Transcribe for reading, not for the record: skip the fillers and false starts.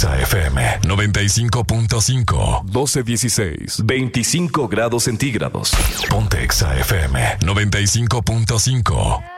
Exa FM 95.5. 12:16. 25 grados centígrados. Ponte Exa FM 95.5.